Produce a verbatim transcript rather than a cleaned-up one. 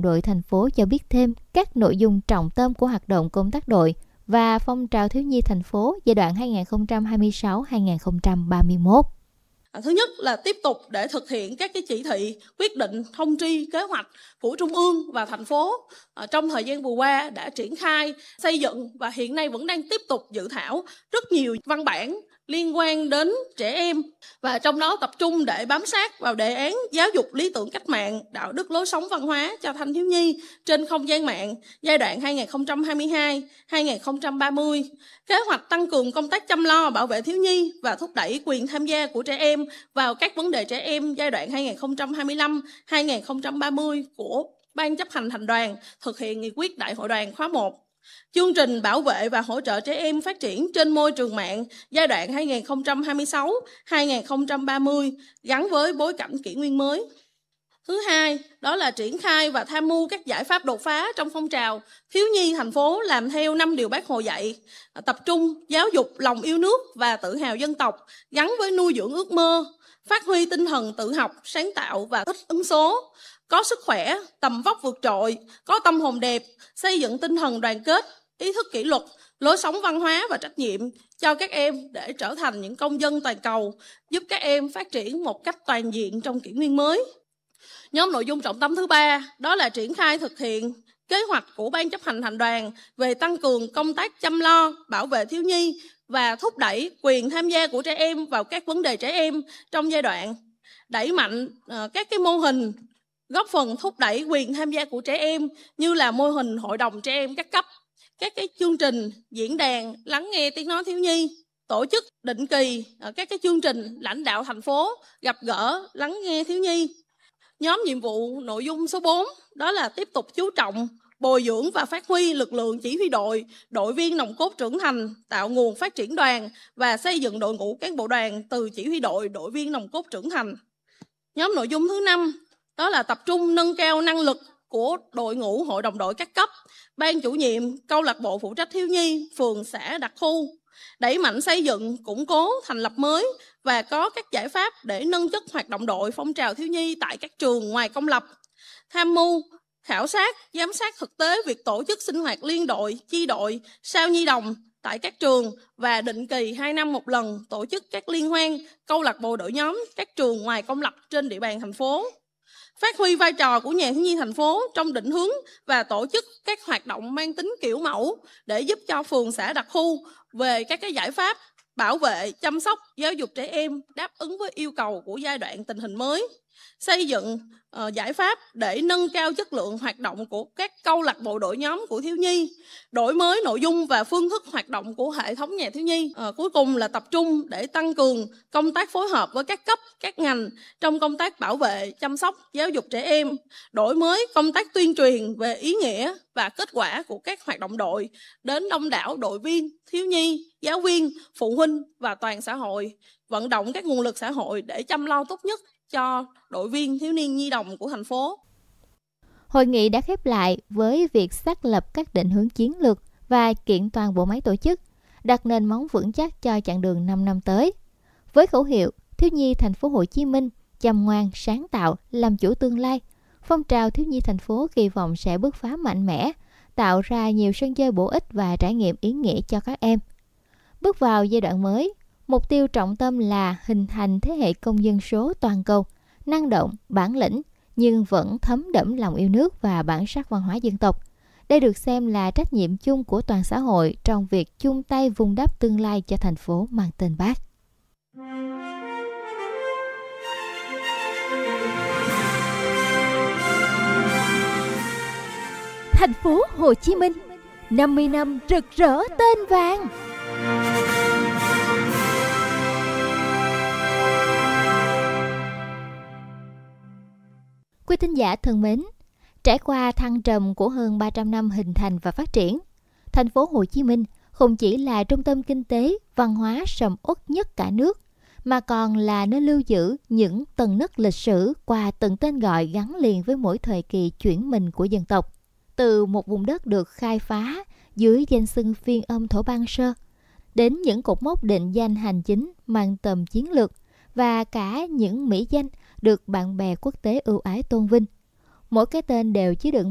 đội thành phố cho biết thêm các nội dung trọng tâm của hoạt động công tác đội và phong trào thiếu nhi thành phố giai đoạn hai nghìn không trăm hai mươi sáu đến hai nghìn không trăm ba mươi mốt. Thứ nhất là tiếp tục để thực hiện các cái chỉ thị, quyết định, thông tri, kế hoạch của Trung ương và thành phố trong thời gian vừa qua đã triển khai, xây dựng và hiện nay vẫn đang tiếp tục dự thảo rất nhiều văn bản liên quan đến trẻ em, và trong đó tập trung để bám sát vào đề án giáo dục lý tưởng cách mạng, đạo đức lối sống văn hóa cho thanh thiếu nhi trên không gian mạng giai đoạn hai nghìn không trăm hai mươi hai đến hai nghìn không trăm ba mươi, kế hoạch tăng cường công tác chăm lo bảo vệ thiếu nhi và thúc đẩy quyền tham gia của trẻ em vào các vấn đề trẻ em giai đoạn hai nghìn không trăm hai mươi lăm đến hai nghìn không trăm ba mươi của Ban chấp hành Thành đoàn thực hiện nghị quyết Đại hội đoàn khóa một. Chương trình bảo vệ và hỗ trợ trẻ em phát triển trên môi trường mạng giai đoạn hai nghìn không trăm hai mươi sáu đến hai nghìn không trăm ba mươi gắn với bối cảnh kỷ nguyên mới. Thứ hai, đó là triển khai và tham mưu các giải pháp đột phá trong phong trào thiếu nhi thành phố làm theo năm điều Bác Hồ dạy, tập trung giáo dục lòng yêu nước và tự hào dân tộc gắn với nuôi dưỡng ước mơ, phát huy tinh thần tự học, sáng tạo và thích ứng số, có sức khỏe, tầm vóc vượt trội, có tâm hồn đẹp, xây dựng tinh thần đoàn kết, ý thức kỷ luật, lối sống văn hóa và trách nhiệm cho các em để trở thành những công dân toàn cầu, giúp các em phát triển một cách toàn diện trong kỷ nguyên mới. Nhóm nội dung trọng tâm thứ ba, đó là triển khai thực hiện kế hoạch của Ban chấp hành Thành đoàn về tăng cường công tác chăm lo, bảo vệ thiếu nhi và thúc đẩy quyền tham gia của trẻ em vào các vấn đề trẻ em trong giai đoạn, đẩy mạnh uh, các cái mô hình góp phần thúc đẩy quyền tham gia của trẻ em như là mô hình hội đồng trẻ em các cấp, các cái chương trình diễn đàn lắng nghe tiếng nói thiếu nhi, tổ chức định kỳ các cái chương trình lãnh đạo thành phố gặp gỡ lắng nghe thiếu nhi. Nhóm nhiệm vụ nội dung số bốn, đó là tiếp tục chú trọng bồi dưỡng và phát huy lực lượng chỉ huy đội, đội viên nòng cốt trưởng thành, tạo nguồn phát triển đoàn và xây dựng đội ngũ cán bộ đoàn từ chỉ huy đội, đội viên nòng cốt trưởng thành. Nhóm nội dung thứ năm, đó là tập trung nâng cao năng lực của đội ngũ hội đồng đội các cấp, ban chủ nhiệm, câu lạc bộ phụ trách thiếu nhi, phường, xã, đặc khu, đẩy mạnh xây dựng, củng cố, thành lập mới và có các giải pháp để nâng chất hoạt động đội phong trào thiếu nhi tại các trường ngoài công lập, tham mưu, khảo sát, giám sát thực tế việc tổ chức sinh hoạt liên đội, chi đội, sao nhi đồng tại các trường và định kỳ hai năm một lần tổ chức các liên hoan, câu lạc bộ đội nhóm các trường ngoài công lập trên địa bàn thành phố. Phát huy vai trò của nhà thiếu nhi thành phố trong định hướng và tổ chức các hoạt động mang tính kiểu mẫu để giúp cho phường, xã, đặc khu về các cái giải pháp bảo vệ, chăm sóc, giáo dục trẻ em đáp ứng với yêu cầu của giai đoạn tình hình mới. Xây dựng uh, giải pháp để nâng cao chất lượng hoạt động của các câu lạc bộ đội nhóm của thiếu nhi, đổi mới nội dung và phương thức hoạt động của hệ thống nhà thiếu nhi. Uh, cuối cùng là tập trung để tăng cường công tác phối hợp với các cấp, các ngành trong công tác bảo vệ, chăm sóc, giáo dục trẻ em, đổi mới công tác tuyên truyền về ý nghĩa và kết quả của các hoạt động đội đến đông đảo đội viên, thiếu nhi, giáo viên, phụ huynh và toàn xã hội, vận động các nguồn lực xã hội để chăm lo tốt nhất cho đội viên thiếu niên nhi đồng của thành phố. Hội nghị đã khép lại với việc xác lập các định hướng chiến lược và kiện toàn bộ máy tổ chức, đặt nền móng vững chắc cho chặng đường năm năm tới. Với khẩu hiệu Thiếu nhi thành phố Hồ Chí Minh, chăm ngoan, sáng tạo, làm chủ tương lai, phong trào thiếu nhi thành phố kỳ vọng sẽ bứt phá mạnh mẽ, tạo ra nhiều sân chơi bổ ích và trải nghiệm ý nghĩa cho các em. Bước vào giai đoạn mới, mục tiêu trọng tâm là hình thành thế hệ công dân số toàn cầu, năng động, bản lĩnh, nhưng vẫn thấm đẫm lòng yêu nước và bản sắc văn hóa dân tộc. Đây được xem là trách nhiệm chung của toàn xã hội trong việc chung tay vun đắp tương lai cho thành phố mang tên Bác. Thành phố Hồ Chí Minh, năm mươi năm rực rỡ tên vàng. Quý thính giả thân mến, trải qua thăng trầm của hơn ba trăm năm hình thành và phát triển, thành phố Hồ Chí Minh không chỉ là trung tâm kinh tế, văn hóa sầm uất nhất cả nước, mà còn là nơi lưu giữ những tầng nấc lịch sử qua từng tên gọi gắn liền với mỗi thời kỳ chuyển mình của dân tộc. Từ một vùng đất được khai phá dưới danh xưng phiên âm thổ Ban Sơ, đến những cột mốc định danh hành chính mang tầm chiến lược và cả những mỹ danh được bạn bè quốc tế ưu ái tôn vinh. Mỗi cái tên đều chứa đựng